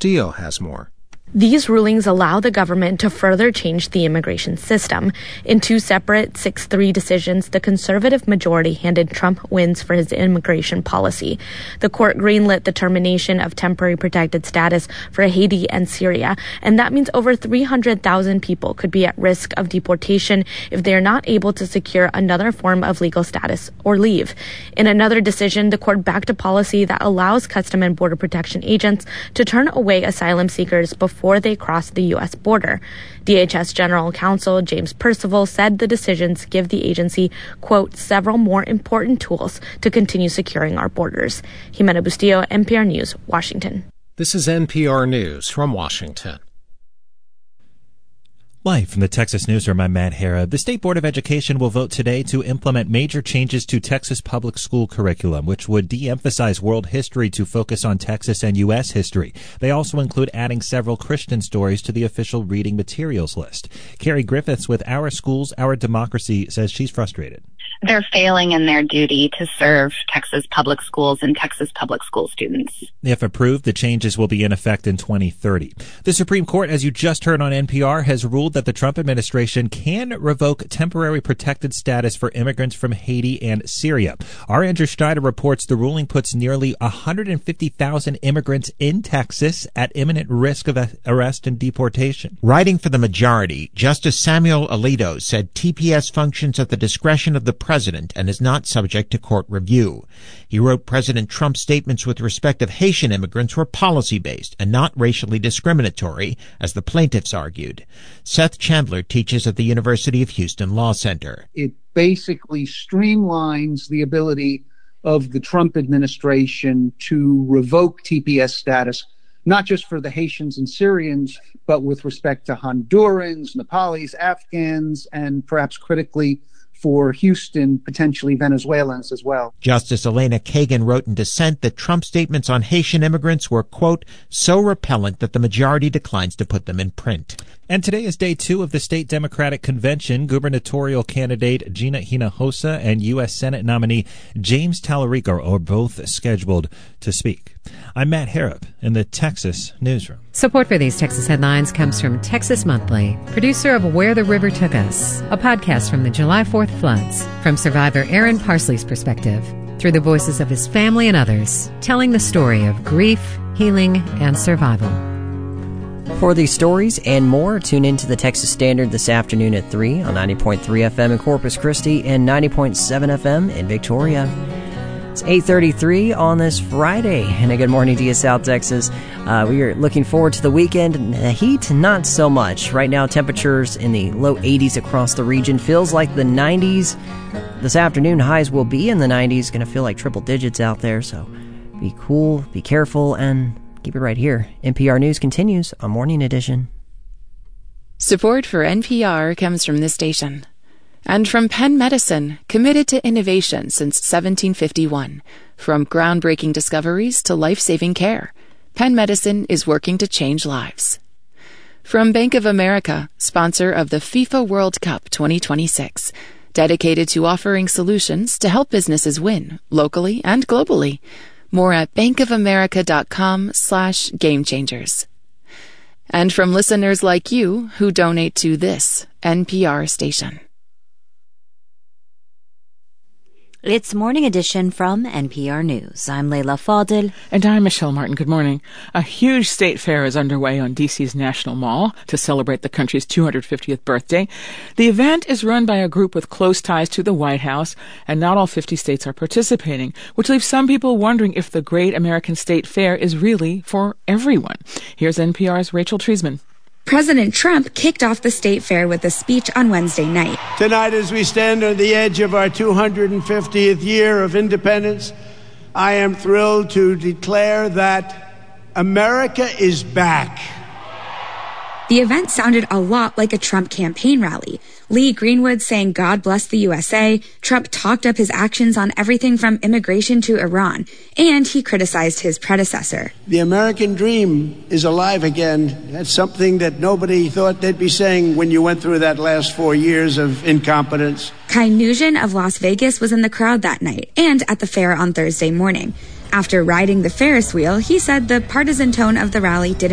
Bustillo has more. These rulings allow the government to further change the immigration system. In two separate 6-3 decisions, the conservative majority handed Trump wins for his immigration policy. The court greenlit the termination of temporary protected status for Haiti and Syria, and that means over 300,000 people could be at risk of deportation if they are not able to secure another form of legal status or leave. In another decision, the court backed a policy that allows Customs and Border Protection agents to turn away asylum seekers before they cross the U.S. border. DHS General Counsel James Percival said the decisions give the agency, quote, several more important tools to continue securing our borders. Jimena Bustillo, NPR News, Washington. This is NPR News from Washington. Live from the Texas Newsroom, I'm Matt Harrod. The State Board of Education will vote today to implement major changes to Texas public school curriculum, which would de-emphasize world history to focus on Texas and U.S. history. They also include adding several Christian stories to the official reading materials list. Carrie Griffiths with Our Schools, Our Democracy says she's frustrated. They're failing in their duty to serve Texas public schools and Texas public school students. If approved, the changes will be in effect in 2030. The Supreme Court, as you just heard on NPR, has ruled that the Trump administration can revoke temporary protected status for immigrants from Haiti and Syria. Our Andrew Schneider reports the ruling puts nearly 150,000 immigrants in Texas at imminent risk of arrest and deportation. Writing for the majority, Justice Samuel Alito said TPS functions at the discretion of the president and is not subject to court review. He wrote President Trump's statements with respect of Haitian immigrants were policy-based and not racially discriminatory, as the plaintiffs argued. Seth Chandler teaches at the University of Houston Law Center. It basically streamlines the ability of the Trump administration to revoke TPS status, not just for the Haitians and Syrians, but with respect to Hondurans, Nepalis, Afghans, and perhaps critically for Houston, potentially Venezuelans as well. Justice Elena Kagan wrote in dissent that Trump's statements on Haitian immigrants were, quote, so repellent that the majority declines to put them in print. And today is day 2 of the state Democratic Convention. Gubernatorial candidate Gina Hinojosa and U.S. Senate nominee James Tallarico are both scheduled to speak. I'm Matt Harrop in the Texas Newsroom. Support for these Texas headlines comes from Texas Monthly, producer of Where the River Took Us, a podcast from the July 4th floods, from survivor Aaron Parsley's perspective, through the voices of his family and others, telling the story of grief, healing, and survival. For these stories and more, tune into the Texas Standard this afternoon at 3 on 90.3 FM in Corpus Christi and 90.7 FM in Victoria. It's 8:33 on this Friday, and a good morning to you, South Texas. We are looking forward to the weekend. The heat, not so much. Right now, temperatures in the low 80s across the region. Feels like the 90s. This afternoon, highs will be in the 90s. Going to feel like triple digits out there, so be cool, be careful, and keep it right here. NPR News continues on Morning Edition. Support for NPR comes from this station. And from Penn Medicine, committed to innovation since 1751. From groundbreaking discoveries to life-saving care, Penn Medicine is working to change lives. From Bank of America, sponsor of the FIFA World Cup 2026, dedicated to offering solutions to help businesses win, locally and globally. More at bankofamerica.com/gamechangers. And from listeners like you who donate to this NPR station. It's Morning Edition from NPR News. I'm Leila Fadel. And I'm Michelle Martin. Good morning. A huge state fair is underway on D.C.'s National Mall to celebrate the country's 250th birthday. The event is run by a group with close ties to the White House, and not all 50 states are participating, which leaves some people wondering if the Great American State Fair is really for everyone. Here's NPR's Rachel Treisman. President Trump kicked off the state fair with a speech on Wednesday night. Tonight, as we stand on the edge of our 250th year of independence, I am thrilled to declare that America is back. The event sounded a lot like a Trump campaign rally. Lee Greenwood saying God bless the USA. Trump talked up his actions on everything from immigration to Iran, and he criticized his predecessor. The American dream is alive again. That's something that nobody thought they'd be saying when you went through that last 4 years of incompetence. Kai Nugent of Las Vegas was in the crowd that night and at the fair on Thursday morning. After riding the Ferris wheel, he said the partisan tone of the rally didn't